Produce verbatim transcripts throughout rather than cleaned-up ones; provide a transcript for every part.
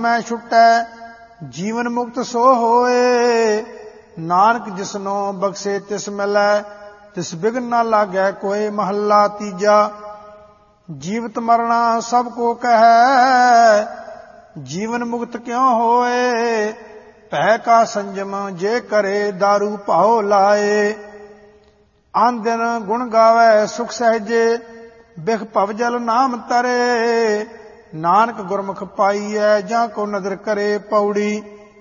ਮੈਂ ਛੁਟੈ, ਜੀਵਨ ਮੁਕਤ ਸੋ ਹੋਏ। ਨਾਨਕ ਜਿਸਨੋ ਬਖਸ਼ੇ ਤਿਸ ਮਿਲੈ, ਤਿਸ ਬਿਘਨ ਨਾ ਲਾਗੈ ਕੋਇ। ਮਹੱਲਾ ਤੀਜਾ। ਜੀਵਤ ਮਰਣਾ ਸਭ ਕੋ ਕਹੈ, ਜੀਵਨ ਮੁਕਤ ਕਿਉ ਹੋਏ। ਭੈ ਕਾ ਸੰਜਮ ਜੇ ਕਰੇ, ਦਾਰੂ ਭਾਉ ਲਾਏ। ਆਨ ਦਿਨ ਗੁਣ ਗਾਵੈ ਸੁਖ ਸਹਿਜੇ, ਬਿਖ ਭਵ ਜਲ ਨਾਮ ਤਰੇ। ਨਾਨਕ ਗੁਰਮੁਖ ਪਾਈਐ, ਜਾਂ ਕੋ ਨਦਰ ਕਰੇ। ਪੌੜੀ।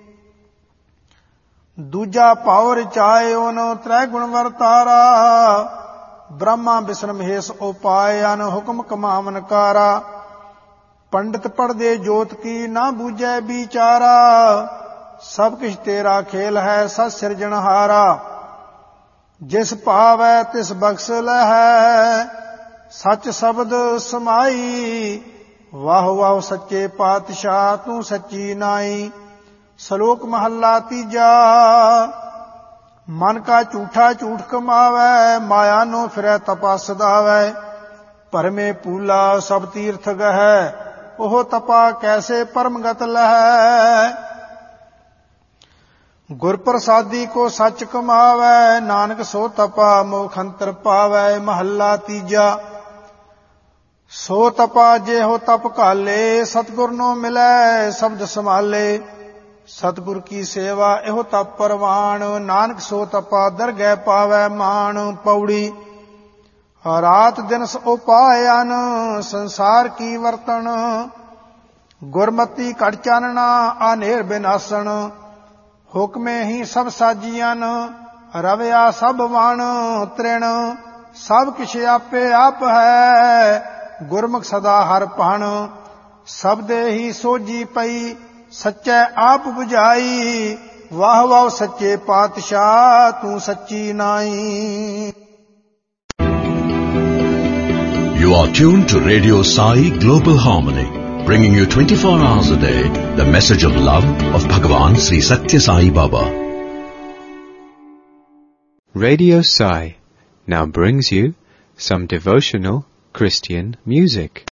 ਦੂਜਾ ਭਾਉ ਰਚਾਇਓਨ, ਤ੍ਰੈ ਗੁਣ ਵਰਤਾਰਾ। ਬ੍ਰਹਮਾ ਬਿਸ਼ਨ ਮਹੇਸ਼ ਉਪਾਇ, ਅਨ ਹੁਕਮ ਕਮਾਵਨ ਕਾਰਾ। ਪੰਡਿਤ ਪੜਦੇ ਜੋਤ ਕੀ, ਨਾ ਬੂਝੈ ਵਿਚਾਰਾ। ਸਭ ਕਿਛ ਤੇਰਾ ਖੇਲ ਹੈ, ਸਤ ਸਿਰਜਣਹਾਰਾ। ਜਿਸ ਭਾਵੈ ਤਿਸ ਬਖਸ਼ ਲਹੈ, ਸੱਚ ਸ਼ਬਦ ਸਮਾਈ। ਵਾਹ ਵਾਹ ਸੱਚੇ ਪਾਤਸ਼ਾਹ, ਤੂੰ ਸੱਚੀ ਨਾਈ। ਸ਼ਲੋਕ ਮਹੱਲਾ ਤੀਜਾ। ਮਨ ਕਾ ਝੂਠਾ ਝੂਠ ਕਮਾਵੈ, ਮਾਇਆ ਨੂੰ ਫਿਰੈ ਤਪਾ ਸਦਾਵੈ। ਭਰਮੇ ਪੂਲਾ ਸਭ ਤੀਰਥ ਗਹੈ, ਉਹ ਤਪਾ ਕੈਸੇ ਪਰਮਗਤ ਲਹੈ। ਗੁਰ ਪ੍ਰਸਾਦੀ ਕੋ ਸੱਚ ਕਮਾਵੈ, ਨਾਨਕ ਸੋ ਤਪਾ ਮੋਖ ਅੰਤਰ ਪਾਵੈ। ਮਹੱਲਾ ਤੀਜਾ। ਸੋ ਤਪਾ ਜਿਹੋ ਤਪ ਘਾਲੇ, ਸਤਿਗੁਰ ਨੂੰ ਮਿਲੈ ਸ਼ਬਦ ਸੰਭਾਲੇ। ਸਤਿਗੁਰ ਕੀ ਸੇਵਾ ਇਹੋ ਤਪ ਪਰਵਾਣ, ਨਾਨਕ ਸੋ ਤਪਾ ਦਰਗਹਿ ਪਾਵੈ ਮਾਣ। ਪੌੜੀ। ਰਾਤ ਦਿਨਸ ਉਪਾਇਨ, ਸੰਸਾਰ ਕੀ ਵਰਤਣ। ਗੁਰਮਤੀ ਘਟ ਚਾਨਣਾ, ਆਨੇਰ ਬਿਨਾਸਣ। ਹੁਕਮੇ ਹੀ ਸਭ ਸਾਜੀਆਂ, ਰਵਿਆ ਸਭ ਵਣ ਤ੍ਰਿਣ। ਸਭ ਕਿਛ ਆਪੇ ਆਪ ਹੈ, ਗੁਰਮੁਖ ਸਦਾ ਹਰ ਭਣ। ਸਬਦੇ ਹੀ ਸੋਝੀ ਪਈ, ਸੱਚੈ ਆਪ 부ਝਾਈ। ਵਾਹ ਵਾਹ ਸੱਚੇ ਪਾਤਸ਼ਾਹ, ਤੂੰ ਸੱਚੀ ਨਾਈ। You are tuned to Radio Sai Global Harmony, bringing you twenty-four hours a day the message of love of Bhagavan Sri Satya Sai Baba. Radio Sai now brings you some devotional Christian music.